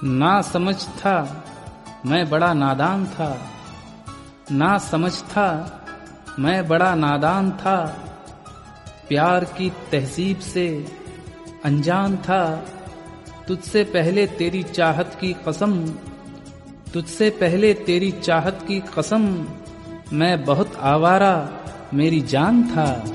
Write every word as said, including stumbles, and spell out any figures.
ना समझ था मैं बड़ा नादान था, ना समझ था मैं बड़ा नादान था, प्यार की तहजीब से अनजान था। तुझसे पहले तेरी चाहत की कसम, तुझसे पहले तेरी चाहत की कसम, मैं बहुत आवारा मेरी जान था।